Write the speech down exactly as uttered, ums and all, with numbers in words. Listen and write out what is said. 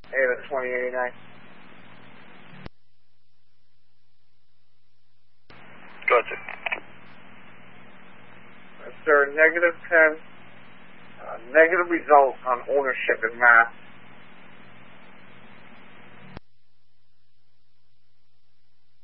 Ada twenty eighty-nine. Gotcha. Uh, sir, negative ten. Uh, negative results on ownership in Mass.